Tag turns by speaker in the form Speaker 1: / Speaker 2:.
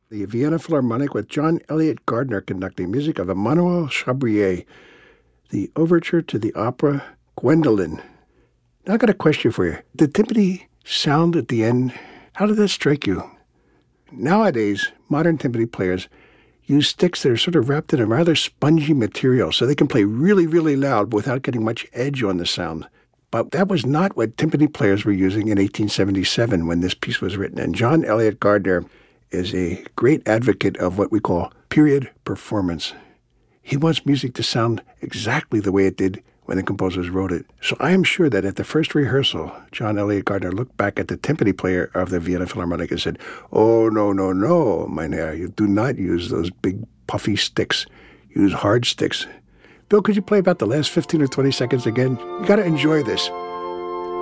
Speaker 1: The Vienna Philharmonic with John Eliot Gardiner conducting music of Emmanuel Chabrier, the overture to the opera Gwendolen. Now I got a question for you. The timpani sound at the end, how did that strike you? Nowadays, modern timpani players use sticks that are sort of wrapped in a rather spongy material so they can play really, really loud without getting much edge on the sound. But that was not what timpani players were using in 1877 when this piece was written. And John Eliot Gardiner is a great advocate of what we call period performance. He wants music to sound exactly the way it did when the composers wrote it. So I am sure that at the first rehearsal, John Eliot Gardiner looked back at the timpani player of the Vienna Philharmonic and said, "Oh, no, no, no, mein Herr, you do not use those big puffy sticks. Use hard sticks." Bill, could you play about the last 15 or 20 seconds again? You got to enjoy this.